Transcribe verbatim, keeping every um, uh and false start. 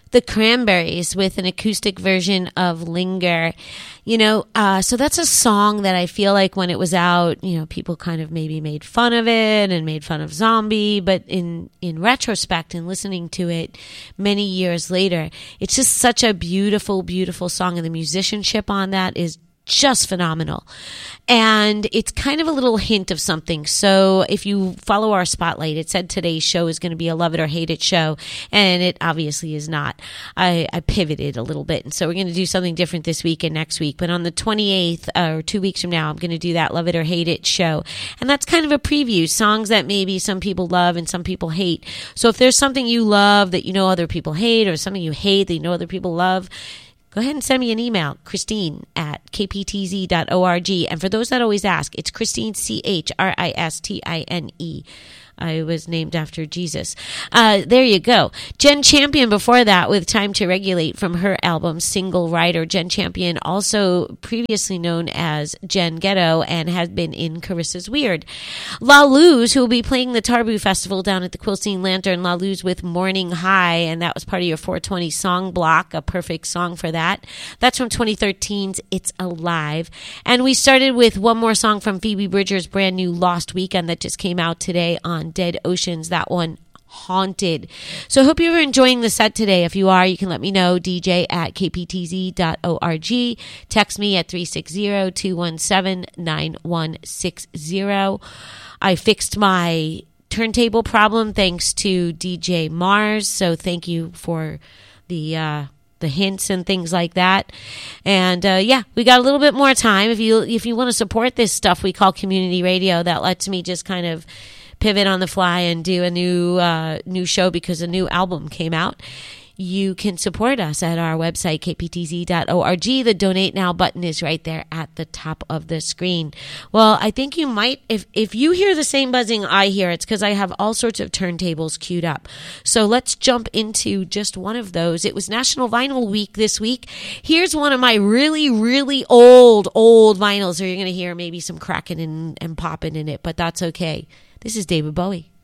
The Cranberries with an acoustic version of Linger. You know, uh, so that's a song that I feel like when it was out, you know, people kind of maybe made fun of it and made fun of Zombie, but in, in retrospect and listening to it many years later, it's just such a beautiful, beautiful song, and the musicianship on that is just phenomenal. And it's kind of a little hint of something. So if you follow our spotlight, it said today's show is going to be a love it or hate it show, and it obviously is not. I, I pivoted a little bit, and so we're going to do something different this week and next week. But on the twenty-eighth, uh, or two weeks from now, I'm going to do that love it or hate it show. And that's kind of a preview, songs that maybe some people love and some people hate. So if there's something you love that you know other people hate, or something you hate that you know other people love, go ahead and send me an email, Christine at k p t z dot org. And for those that always ask, it's Christine, C H R I S T I N E. I was named after Jesus. Uh, there you go. Jen Champion before that with Time to Regulate from her album Single Rider. Jen Champion, also previously known as Jen Ghetto, and has been in Carissa's Weird. La Luz, who will be playing the Tarbu Festival down at the Quilcene Lantern. La Luz with Morning High, and that was part of your four twenty song block, a perfect song for that. That's from twenty thirteen's It's Alive. And we started with one more song from Phoebe Bridgers' brand new Lost Weekend that just came out today on Dead Oceans. That one, Haunted. So I hope you were enjoying the set today. If you are, you can let me know, D J at k p t z dot org. Text me at three six zero, two one seven, nine one six zero. I fixed my turntable problem thanks to D J Mars, so thank you for the uh the hints and things like that. And uh, yeah, we got a little bit more time. If you if you want to support this stuff we call community radio, that lets me just kind of pivot on the fly and do a new uh, new show because a new album came out. You can support us at our website, k p t z dot org. The Donate Now button is right there at the top of the screen. Well, I think you might, if, if you hear the same buzzing I hear, it's because I have all sorts of turntables queued up. So let's jump into just one of those. It was National Vinyl Week this week. Here's one of my really, really old, old vinyls. So you're going to hear maybe some cracking and, and popping in it, but that's okay. This is David Bowie.